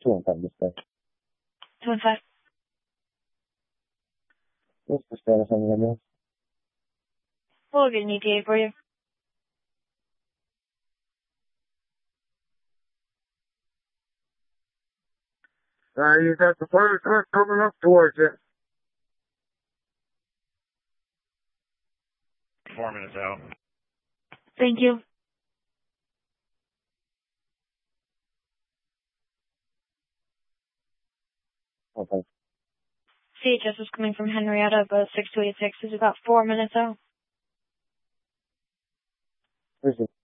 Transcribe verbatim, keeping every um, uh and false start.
two one five dispatch. two one five. What's the status on the ambulance? We'll get an E T A for you. Uh, you got the fire truck coming up towards it. Four minutes out. Thank you. Okay. C H S is coming from Henrietta, but six two eight six is about four minutes out. Where's it?